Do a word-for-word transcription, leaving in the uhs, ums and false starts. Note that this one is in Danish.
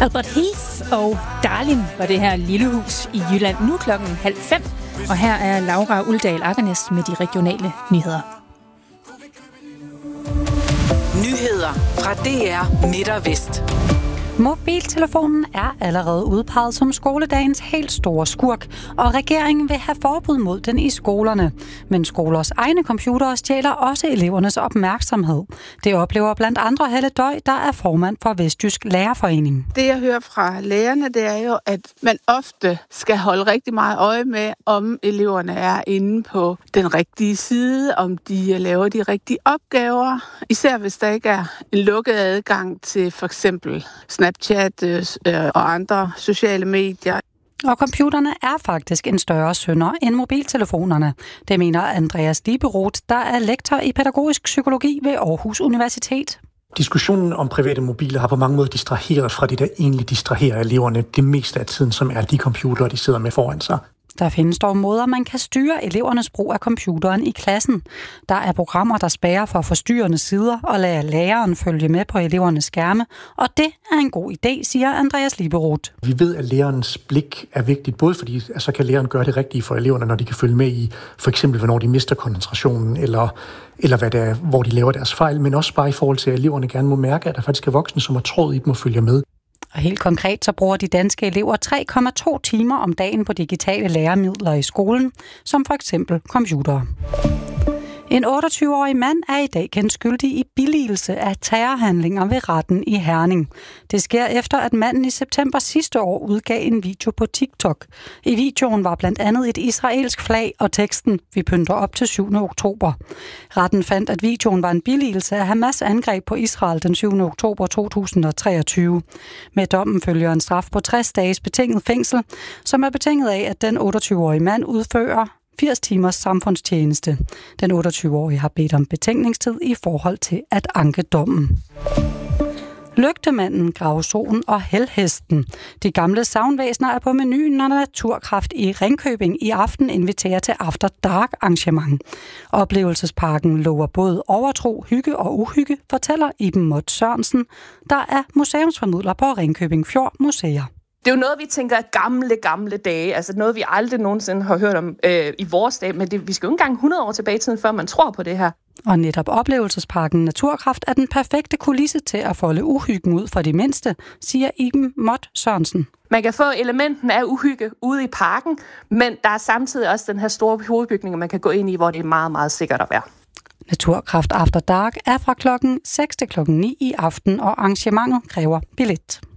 Albert Heath og Darling var det her lille hus i Jylland. Nu klokken halv fem, og her er Laura Uldal Akkernes med de regionale nyheder. Nyheder fra D R Midt og Vest. Mobiltelefonen er allerede udpeget som skoledagens helt store skurk, og regeringen vil have forbud mod den i skolerne. Men skolers egne computere stjæler også elevernes opmærksomhed. Det oplever blandt andre Helle Døj, der er formand for Vestjysk Lærerforening. Det jeg hører fra lærerne, det er jo, at man ofte skal holde rigtig meget øje med, om eleverne er inde på den rigtige side, om de laver de rigtige opgaver. Især hvis der ikke er en lukket adgang til for eksempel Snapchat øh, og andre sociale medier. Og computerne er faktisk en større synder end mobiltelefonerne. Det mener Andreas Lieberoth, der er lektor i pædagogisk psykologi ved Aarhus Universitet. Diskussionen om private mobiler har på mange måder distraheret fra det, der egentlig distraherer eleverne det meste af tiden, som er de computere, de sidder med foran sig. Der findes dog måder, man kan styre elevernes brug af computeren i klassen. Der er programmer, der spærrer for forstyrrende sider og lader læreren følge med på elevernes skærme, og det er en god idé, siger Andreas Lieberoth. Vi ved, at lærerens blik er vigtigt, både fordi så kan læreren gøre det rigtige for eleverne, når de kan følge med i, for eksempel hvornår de mister koncentrationen, eller, eller hvad det er, hvor de laver deres fejl, men også bare i forhold til, at eleverne gerne må mærke, at der faktisk er voksne, som har tråd i dem og følger med. Og helt konkret så bruger de danske elever tre komma to timer om dagen på digitale læremidler i skolen, som for eksempel computere. En otteogtyve-årig mand er i dag kendt skyldig i billigelse af terrorhandlinger ved retten i Herning. Det sker efter, at manden i september sidste år udgav en video på TikTok. I videoen var blandt andet et israelsk flag og teksten "Vi pynter op til syvende oktober". Retten fandt, at videoen var en billigelse af Hamas angreb på Israel den syvende oktober to tusind og treogtyve. Med dommen følger en straf på tres dages betinget fængsel, som er betinget af, at den otteogtyve-årige mand udfører firs timers samfundstjeneste. Den otteogtyve-årige har bedt om betænkningstid i forhold til at anke dommen. Lygtemanden, Gravsoen og Helhesten. De gamle savnvæsener er på menuen, når Naturkraft i Ringkøbing i aften inviterer til After Dark arrangement. Oplevelsesparken lover både overtro, hygge og uhygge, fortæller Iben Mott Sørensen, der er museumsformidler på Ringkøbing Fjord Museer. Det er jo noget, vi tænker gamle, gamle dage. Altså noget, vi aldrig nogensinde har hørt om øh, i vores dag. Men det, vi skal jo ikke engang hundrede år tilbage i tiden, før man tror på det her. Og netop oplevelsesparken Naturkraft er den perfekte kulisse til at folde uhyggen ud for de mindste, siger Iben Mott Sørensen. Man kan få elementen af uhygge ude i parken, men der er samtidig også den her store hovedbygning, man kan gå ind i, hvor det er meget, meget sikkert at være. Naturkraft After Dark er fra klokken seks til klokken ni i aften, og arrangementet kræver billet.